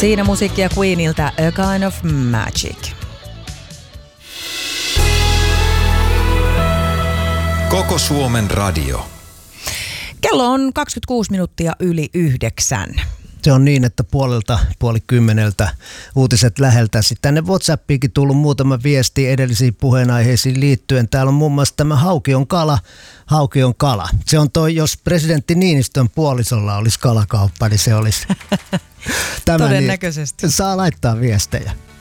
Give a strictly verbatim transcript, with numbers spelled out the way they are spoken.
Siinä musiikkia Queenilta A Kind of Magic. Koko Suomen radio. Kello on kaksikymmentäkuusi minuuttia yli yhdeksän. Se on niin, että puolelta puoli kymmeneltä uutiset läheltä. Sitten tänne WhatsAppiinkin tullut muutama viesti edellisiin puheenaiheisiin liittyen. Täällä on muun muassa tämä hauki on kala, hauki on kala. Se on toi, jos presidentti Niinistön puolisolla olisi kalakauppa, niin se olisi tämä. Todennäköisesti. Niin, saa laittaa viestejä.